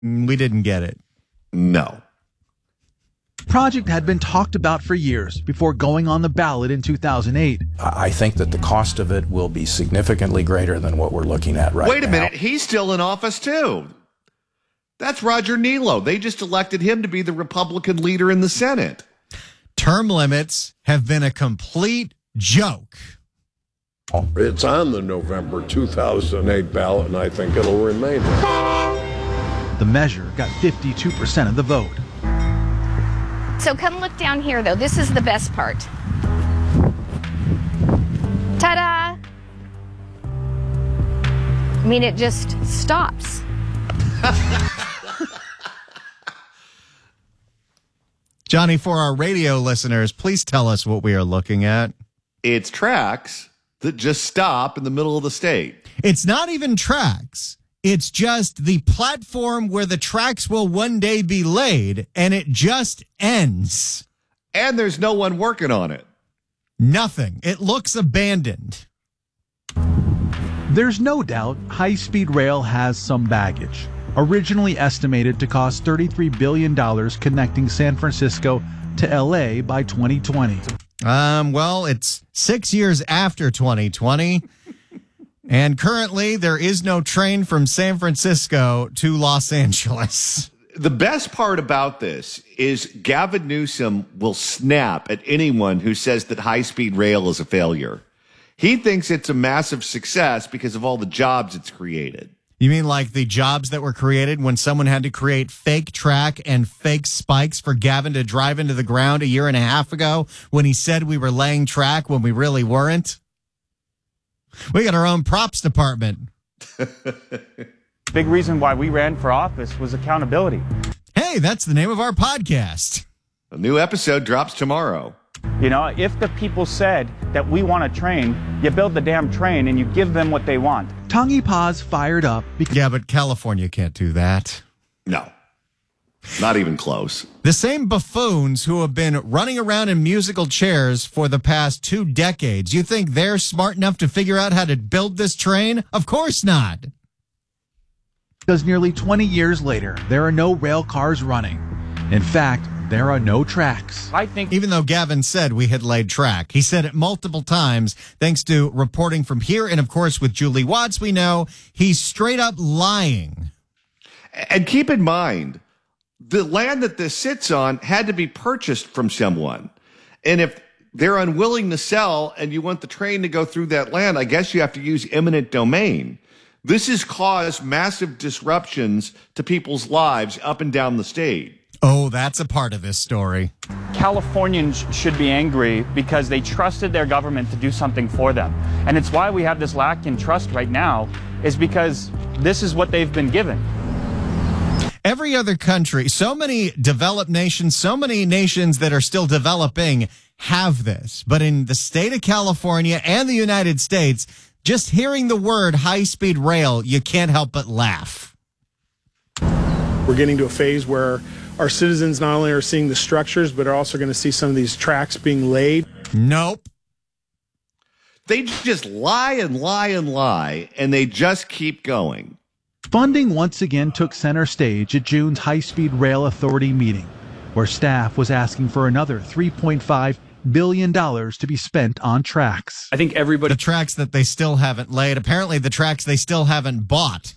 We didn't get it. No. The project had been talked about for years before going on the ballot in 2008. I think that the cost of it will be significantly greater than what we're looking at right now. Wait a minute. He's still in office, too. That's Roger Nilo. They just elected him to be the Republican leader in the Senate. Term limits have been a complete joke. It's on the November 2008 ballot, and I think it'll remain there. The measure got 52% of the vote. So come look down here, though. This is the best part. Ta-da! I mean, it just stops. Johnny, for our radio listeners, please tell us what we are looking at. It's tracks that just stop in the middle of the state. It's not even tracks. It's just the platform where the tracks will one day be laid, and it just ends. And there's no one working on it. Nothing. It looks abandoned. There's no doubt high-speed rail has some baggage. Originally estimated to cost $33 billion connecting San Francisco to L.A. by 2020. Well, it's 6 years after 2020. And currently, there is no train from San Francisco to Los Angeles. The best part about this is Gavin Newsom will snap at anyone who says that high-speed rail is a failure. He thinks it's a massive success because of all the jobs it's created. You mean like the jobs that were created when someone had to create fake track and fake spikes for Gavin to drive into the ground a year and a half ago when he said we were laying track when we really weren't? We got our own props department. Big reason why we ran for office was accountability. Hey, that's the name of our podcast. A new episode drops tomorrow. You know, if the people said that we want a train, you build the damn train and you give them what they want. Tangi Paz fired up. Yeah, but California can't do that. No, not even close. The same buffoons who have been running around in musical chairs for the past 2 decades, you think they're smart enough to figure out how to build this train? Of course not. Because nearly 20 years later, there are no rail cars running. In fact, there are no tracks. I think even though Gavin said we had laid track, he said it multiple times, thanks to reporting from here. And of course, with Julie Watts, we know he's straight up lying. And keep in mind, the land that this sits on had to be purchased from someone. And if they're unwilling to sell and you want the train to go through that land, I guess you have to use eminent domain. This has caused massive disruptions to people's lives up and down the state. Oh, that's a part of this story. Californians should be angry because they trusted their government to do something for them. And it's why we have this lack in trust right now, is because this is what they've been given. Every other country, so many developed nations, so many nations that are still developing have this. But in the state of California and the United States, just hearing the word high-speed rail, you can't help but laugh. We're getting to a phase where our citizens not only are seeing the structures, but are also going to see some of these tracks being laid. Nope. They just lie and lie and lie, and they just keep going. Funding once again took center stage at June's High-Speed Rail Authority meeting, where staff was asking for another $3.5 billion to be spent on tracks. I think everybody... The tracks that they still haven't laid, apparently the tracks they still haven't bought.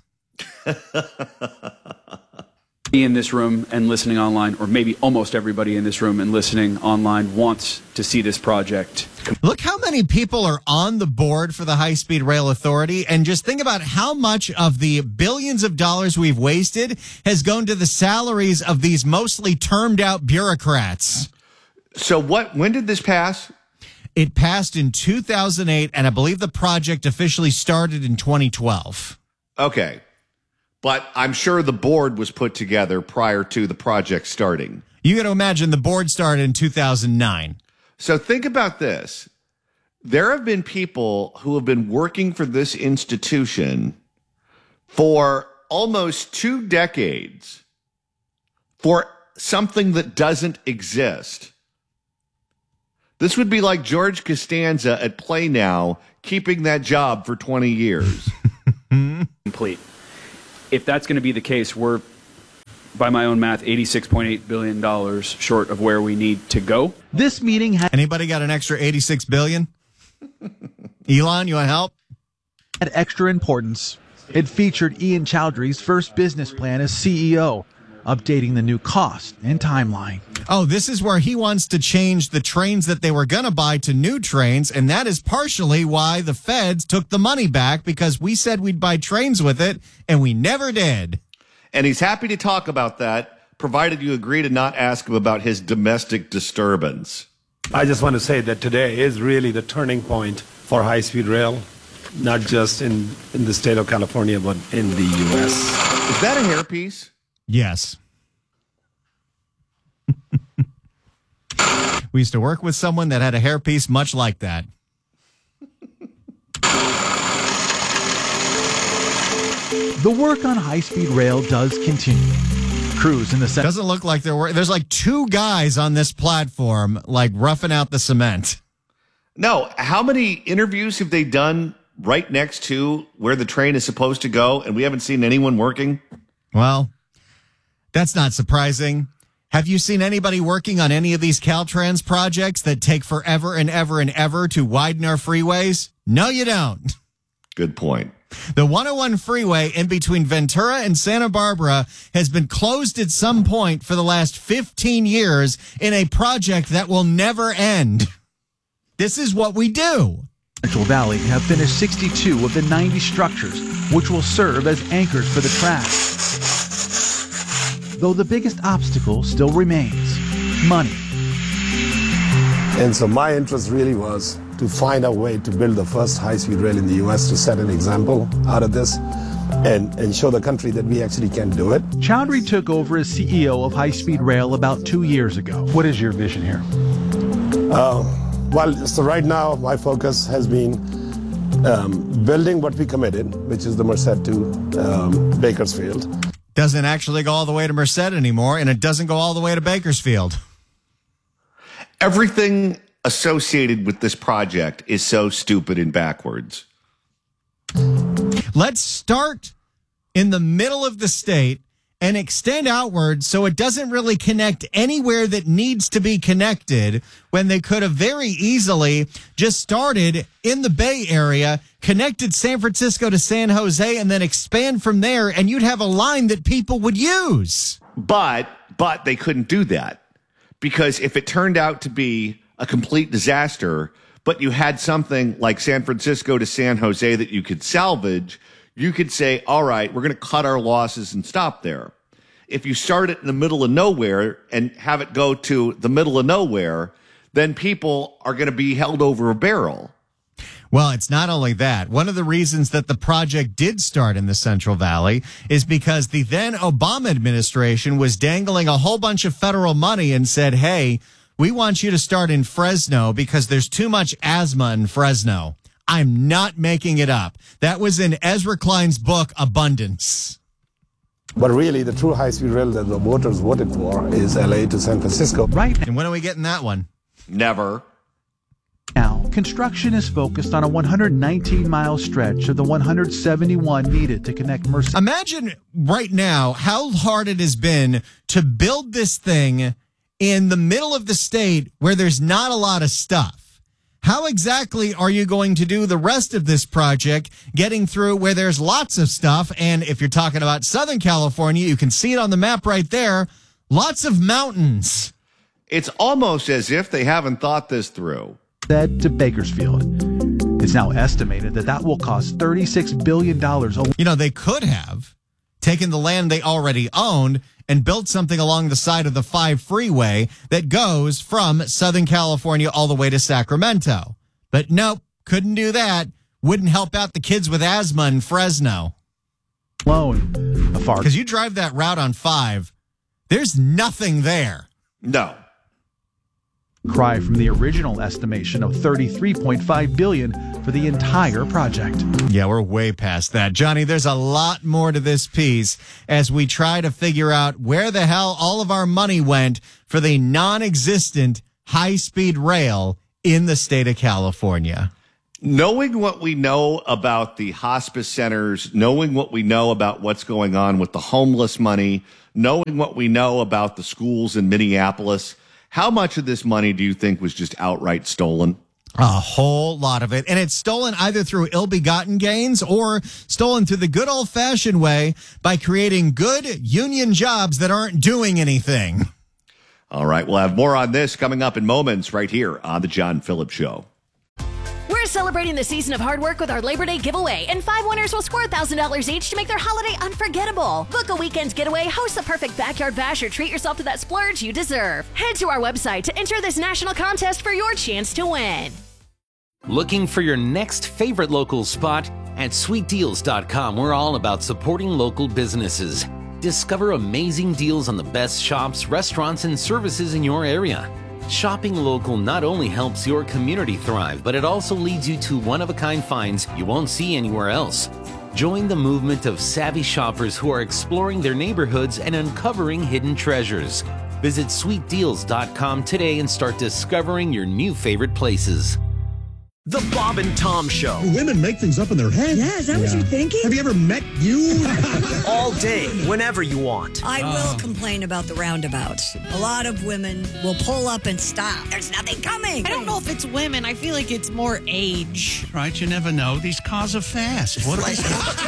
in this room and listening online, or maybe almost everybody in this room and listening online, wants to see this project. Look how many people are on the board for the High-Speed Rail Authority, and just think about how much of the billions of dollars we've wasted has gone to the salaries of these mostly termed out bureaucrats. So when did this pass? It passed in 2008, and I believe the project officially started in 2012. Okay. But I'm sure the board was put together prior to the project starting. You got to imagine the board started in 2009. So think about this. There have been people who have been working for this institution for almost 2 decades for something that doesn't exist. This would be like George Costanza at Play Now keeping that job for 20 years. Complete. If that's going to be the case, we're by my own math, $86.8 billion short of where we need to go. This meeting had Anybody got an extra $86 billion? Elon, you want help? extra importance. It featured Ian Chowdhury's first business plan as CEO, updating the new cost and timeline. Oh, this is where he wants to change the trains that they were going to buy to new trains, and that is partially why the feds took the money back, because we said we'd buy trains with it, and we never did. And he's happy to talk about that, provided you agree to not ask him about his domestic disturbance. I just want to say that today is really the turning point for high-speed rail, not just in the state of California, but in the U.S. Is that a hairpiece? Yes. We used to work with someone that had a hairpiece much like that. The work on high-speed rail does continue. Crews in the Doesn't look like there's like two guys on this platform, like roughing out the cement. No, how many interviews have they done right next to where the train is supposed to go, and we haven't seen anyone working? Well, that's not surprising. Have you seen anybody working on any of these Caltrans projects that take forever and ever and ever to widen our freeways? No, you don't. Good point. The 101 freeway in between Ventura and Santa Barbara has been closed at some point for the last 15 years in a project that will never end. This is what we do. Central Valley have finished 62 of the 90 structures, which will serve as anchors for the tracks. Though the biggest obstacle still remains: money. And so my interest really was to find a way to build the first high-speed rail in the U.S. to set an example out of this and show the country that we actually can do it. Chowdhury took over as CEO of High Speed Rail about 2 years ago. What is your vision here? So right now my focus has been building what we committed, which is the Merced to Bakersfield. Doesn't actually go all the way to Merced anymore, and it doesn't go all the way to Bakersfield. Everything associated with this project is so stupid and backwards. Let's start in the middle of the state and extend outward so it doesn't really connect anywhere that needs to be connected, when they could have very easily just started in the Bay Area, connected San Francisco to San Jose, and then expand from there, and you'd have a line that people would use. But they couldn't do that, because if it turned out to be a complete disaster, but you had something like San Francisco to San Jose that you could salvage, you could say, all right, we're going to cut our losses and stop there. If you start it in the middle of nowhere and have it go to the middle of nowhere, then people are going to be held over a barrel. Well, it's not only that. One of the reasons that the project did start in the Central Valley is because the then Obama administration was dangling a whole bunch of federal money and said, hey, we want you to start in Fresno because there's too much asthma in Fresno. I'm not making it up. That was in Ezra Klein's book, Abundance. But really, the true high-speed rail that the voters voted for is LA to San Francisco. Right And when are we getting that one? Never. now, construction is focused on a 119-mile stretch of the 171 needed to connect Merced. Imagine right now how hard it has been to build this thing in the middle of the state where there's not a lot of stuff. How exactly are you going to do the rest of this project, getting through where there's lots of stuff? And if you're talking about Southern California, you can see it on the map right there. Lots of mountains. It's almost as if they haven't thought this through. Said to Bakersfield. It's now estimated that will cost $36 billion. You know, they could have taken the land they already owned and built something along the side of the 5 freeway that goes from Southern California all the way to Sacramento. But nope, couldn't do that. Wouldn't help out the kids with asthma in Fresno. Because you drive that route on 5, there's nothing there. No. Cry from the original estimation of $33.5 billion for the entire project. Yeah, we're way past that. Johnny, there's a lot more to this piece as we try to figure out where the hell all of our money went for the non-existent high-speed rail in the state of California. knowing what we know about the hospice centers, knowing what we know about what's going on with the homeless money, knowing what we know about the schools in Minneapolis, how much of this money do you think was just outright stolen? A whole lot of it. And it's stolen either through ill-begotten gains or stolen through the good old-fashioned way by creating good union jobs that aren't doing anything. All right, we'll have more on this coming up in moments right here on The John Phillips Show. We're celebrating the season of hard work with our Labor Day giveaway, and 5 winners will score $1,000 each to make their holiday unforgettable. Book a weekend's getaway, host the perfect backyard bash, or treat yourself to that splurge you deserve. Head to our website to enter this national contest for your chance to win. Looking for your next favorite local spot? At sweetdeals.com, we're all about supporting local businesses. Discover amazing deals on the best shops, restaurants, and services in your area. Shopping local not only helps your community thrive, but it also leads you to one-of-a-kind finds you won't see anywhere else. Join the movement of savvy shoppers who are exploring their neighborhoods and uncovering hidden treasures. Visit sweetdeals.com today and start discovering your new favorite places. The Bob and Tom Show. Women make things up in their head. Yeah, is that what you're thinking? Have you ever met you? All day, whenever you want. I will complain about the roundabouts. A lot of women will pull up and stop. There's nothing coming. I don't know if it's women. I feel like it's more age. Right, you never know. These cars are fast. What They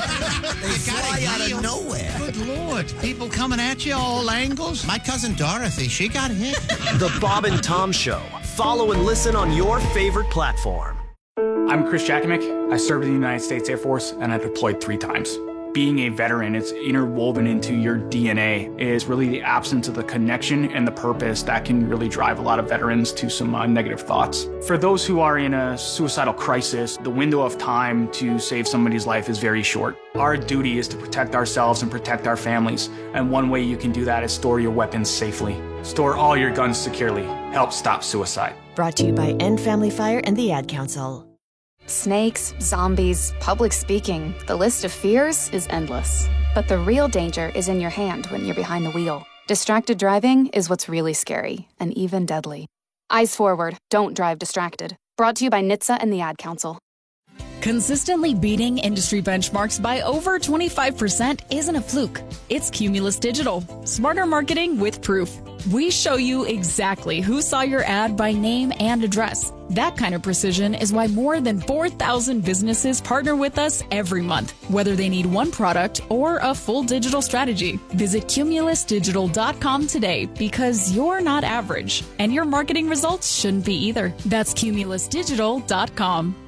fly out of nowhere. Good Lord. People coming at you all angles. My cousin Dorothy, she got hit. The Bob and Tom Show. Follow and listen on your favorite platform. I'm Chris Jakimick. I served in the United States Air Force, and I deployed 3 times. Being a veteran, it's interwoven into your DNA. It is really the absence of the connection and the purpose that can really drive a lot of veterans to some negative thoughts. For those who are in a suicidal crisis, the window of time to save somebody's life is very short. Our duty is to protect ourselves and protect our families, and one way you can do that is store your weapons safely. Store all your guns securely. Help stop suicide. Brought to you by End Family Fire and the Ad Council. Snakes, zombies, public speaking. The list of fears is endless. But the real danger is in your hand when you're behind the wheel. Distracted driving is what's really scary and even deadly. Eyes forward. Don't drive distracted. Brought to you by NHTSA and the Ad Council. Consistently beating industry benchmarks by over 25% isn't a fluke. It's Cumulus Digital. Smarter marketing with proof. We show you exactly who saw your ad by name and address. That kind of precision is why more than 4,000 businesses partner with us every month, whether they need one product or a full digital strategy. Visit cumulusdigital.com today because you're not average, and your marketing results shouldn't be either. That's cumulusdigital.com.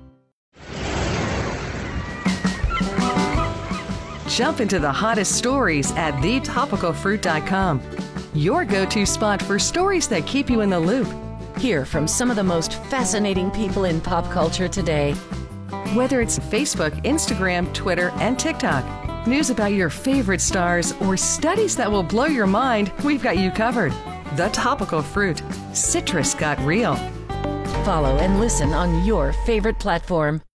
Jump into the hottest stories at thetopicalfruit.com. Your go-to spot for stories that keep you in the loop. Hear from some of the most fascinating people in pop culture today. Whether it's Facebook, Instagram, Twitter, and TikTok, news about your favorite stars, or studies that will blow your mind, we've got you covered. The Topical Fruit. Citrus got real. Follow and listen on your favorite platform.